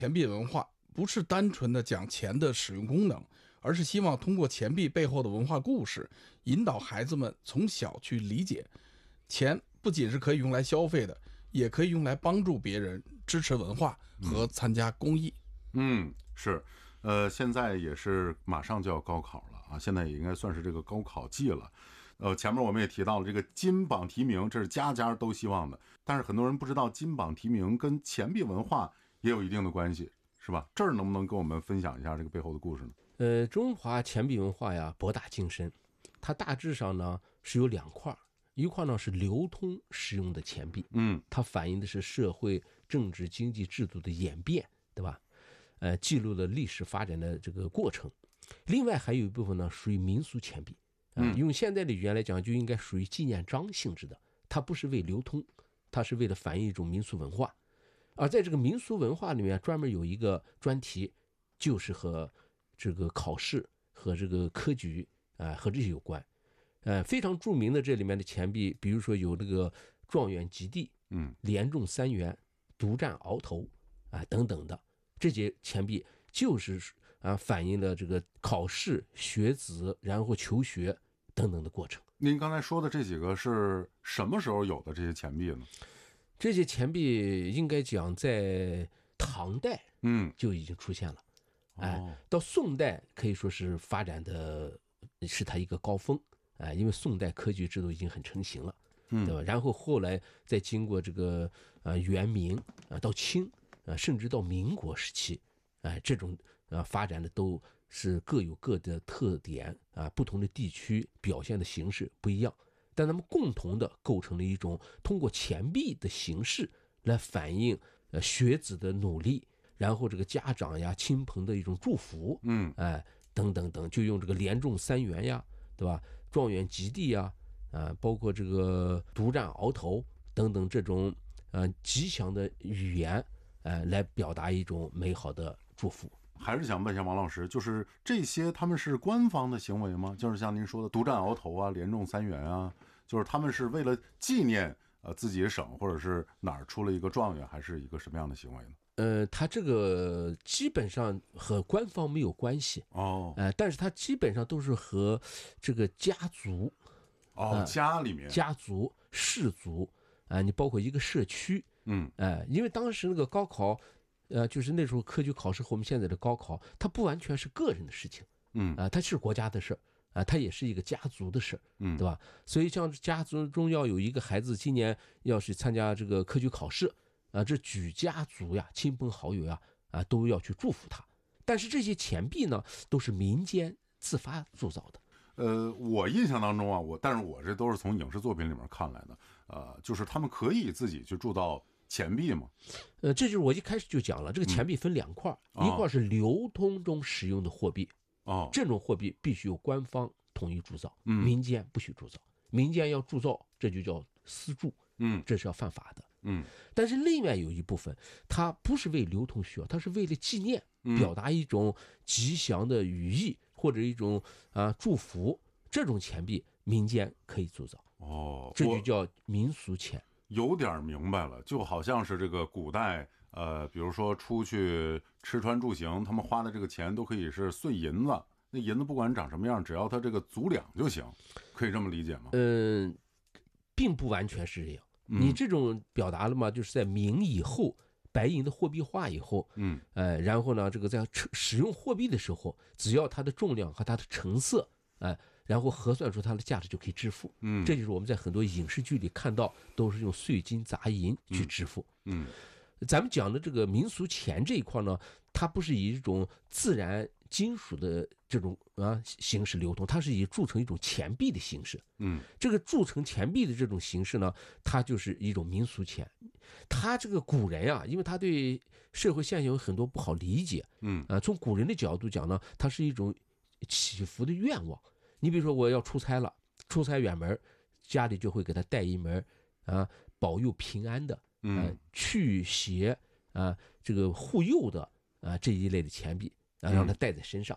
钱币文化不是单纯的讲钱的使用功能，而是希望通过钱币背后的文化故事，引导孩子们从小去理解，钱不仅是可以用来消费的，也可以用来帮助别人、支持文化和参加公益。 是，现在也是马上就要高考了啊，现在也应该算是这个高考季了。前面我们也提到了这个金榜题名，这是家家都希望的，但是很多人不知道金榜题名跟钱币文化也有一定的关系，是吧？这儿能不能跟我们分享一下这个背后的故事呢？ 中华钱币文化呀博大精深，它大致上呢是有两块，一块呢是流通使用的钱币，它反映的是社会、政治、经济制度的演变，对吧？记录了历史发展的这个过程。另外还有一部分呢属于民俗钱币，用现在的语言来讲，就应该属于纪念章性质的，它不是为流通，它是为了反映一种民俗文化。而在这个民俗文化里面，专门有一个专题，就是和这个考试和这个科举和这些有关。非常著名的这里面的钱币，比如说有这个状元及第，连中3元，独占鳌头等等的，这些钱币就是反映了这个考试、学子，然后求学等等的过程。 您刚才说的这几个是什么时候有的这些钱币呢？ 这些钱币应该讲在唐代就已经出现了，到宋代可以说是发展的是它一个高峰，因为宋代科举制度已经很成型了，对吧？然后后来再经过这个元明到清甚至到民国时期，这种发展的都是各有各的特点不同的地区表现的形式不一样。但他们共同的构成了一种通过钱币的形式来反映学子的努力，然后这个家长呀、亲朋的一种祝福，等等等，就用这个连中3元呀，对吧？状元及第呀，包括这个独占鳌头等等这种吉祥的语言，来表达一种美好的祝福。 还是想问一下王老师，就是这些他们是官方的行为吗？就是像您说的独占鳌头连中3元就是他们是为了纪念自己的省或者是哪儿出了一个状元，还是一个什么样的行为呢？ 他这个基本上和官方没有关系但是他基本上都是和这个家族家里面家族氏族你包括一个社区因为当时那个高考就是那时候科举考试和我们现在的高考，它不完全是个人的事情，它是国家的事它也是一个家族的事对吧？所以像家族中要有一个孩子今年要是参加这个科举考试这举家族呀、亲朋好友呀都要去祝福他。但是这些钱币呢，都是民间自发铸造的。 我印象当中但是我这都是从影视作品里面看来的，就是他们可以自己去铸造钱币吗？ 这就是我一开始就讲了，这个钱币分2块，一块是流通中使用的货币，这种货币必须由官方统一铸造，民间不许铸造，民间要铸造，这就叫私铸，这是要犯法的。但是另外有一部分，它不是为流通需要，它是为了纪念，表达一种吉祥的语义或者一种祝福，这种钱币民间可以铸造。这就叫民俗钱。 有点明白了，就好像是这个古代比如说出去吃穿住行，他们花的这个钱都可以是碎银子，那银子不管长什么样，只要它这个足两就行，可以这么理解吗？ 并不完全是这样。你这种表达了嘛，就是在明以后，白银的货币化以后，然后呢，这个在使用货币的时候，只要它的重量和它的成色，然后核算出它的价值就可以支付。这就是我们在很多影视剧里看到，都是用碎金砸银去支付。咱们讲的这个民俗钱这一块呢，它不是以一种自然金属的这种形式流通，它是以铸成一种钱币的形式。这个铸成钱币的这种形式呢，它就是一种民俗钱。它这个古人因为他对社会现象有很多不好理解，从古人的角度讲呢，它是一种祈福的愿望。你比如说我要出差了，出差远门，家里就会给他带一门保佑平安的去邪这个护佑的这一类的钱币让他带在身上。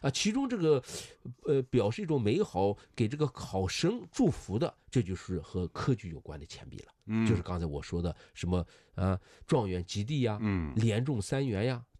啊，其中这个表示一种美好，给这个考生祝福的，这就是和科举有关的钱币了。就是刚才我说的什么状元及第呀，连中3元呀，